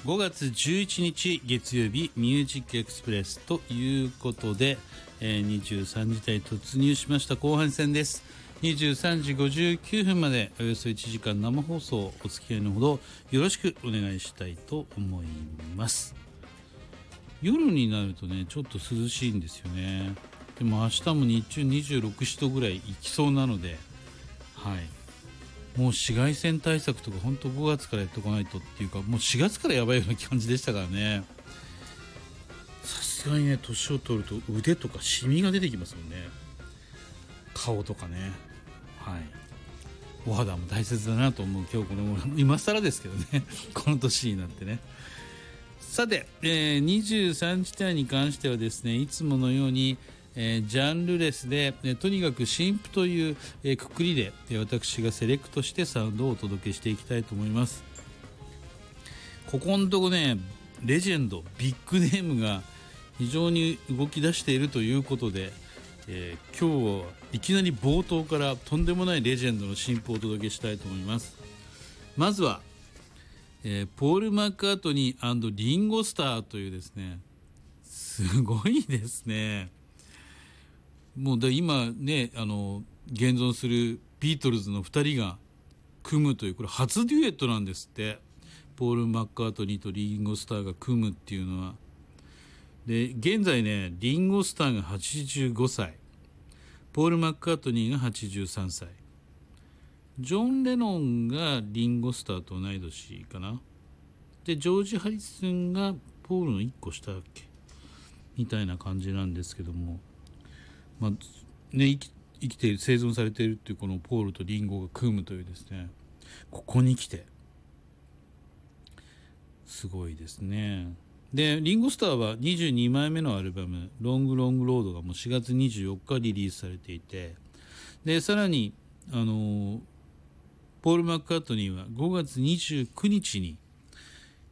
5月11日月曜日ミュージックエクスプレスということで、23時台突入しました。後半戦です。23時59分までおよそ1時間生放送お付き合いのほどよろしくお願いしたいと思います。夜になるとねちょっと涼しいんですよね。でも明日も日中26、7度ぐらいいきそうなので、はい、もう紫外線対策とか本当5月からやっておかないとっていうか、もう4月からやばいような感じでしたからね。さすがにね年を取ると腕とかシミが出てきますもんね。顔とかね。はい、お肌も大切だなと思う今日この今更ですけどねこの年になってね。さて、23時台に関してはですね、いつものようにジャンルレスで、とにかく新譜という、くくりで、私がセレクトしてサウンドをお届けしていきたいと思います。ここのとこねレジェンドビッグネームが非常に動き出しているということで、今日はいきなり冒頭からとんでもないレジェンドの新譜をお届けしたいと思います。まずは、ポール・マッカートニー&リンゴ・スターというですね、すごいですね。もう今ね現存するビートルズの2人が組むという、これ初デュエットなんですって。ポール・マッカートニーとリンゴ・スターが組むっていうのは。で現在ねリンゴ・スターが85歳、ポール・マッカートニーが83歳、ジョン・レノンがリンゴ・スターと同い年かな。でジョージ・ハリスンがポールの1個下だっけみたいな感じなんですけども、まあね、生きて生存されているっていうこのポールとリンゴが組むというですね、ここに来てすごいですね。でリンゴスターは22枚目のアルバムロングロングロードがもう4月24日リリースされていて、でさらにポール・マッカートニーは5月29日に